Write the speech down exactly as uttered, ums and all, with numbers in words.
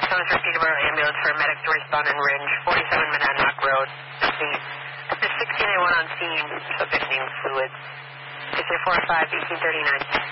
Thomas Rescue Cabrera ambulance for a medic to respond in Ringe, forty-seven Monadnock Road. Scene. After sixteen A one on scene, subject named fluids. six eight four five, eighteen thirty-nine.